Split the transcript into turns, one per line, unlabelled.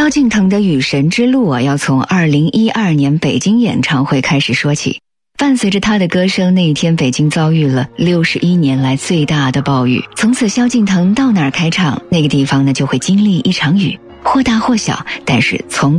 萧敬腾的雨神之路要从2012年北京演唱会开始说起。伴随着他的歌声，那一天北京遭遇了61年来最大的暴雨。从此萧敬腾到哪儿开唱，那个地方呢就会经历一场雨，或大或小，但是从